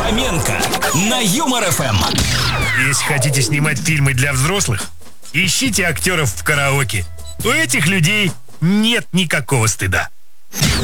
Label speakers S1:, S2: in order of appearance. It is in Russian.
S1: Фоменко на Юмор ФМ.
S2: Если хотите снимать фильмы для взрослых, ищите актеров в караоке. У этих людей нет никакого стыда.